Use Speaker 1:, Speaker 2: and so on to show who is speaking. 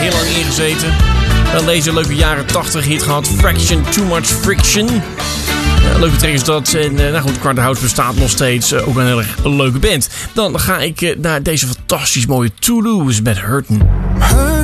Speaker 1: heel lang ingezeten. Wel deze leuke jaren 80 hit gehad. Fraction, Too Much Friction. Leuke track is dat. En nou goed, Quarterhouse bestaat nog steeds. Ook een heel erg leuke band. Dan ga ik naar deze fantastisch mooie Toulouse met Hurtin'.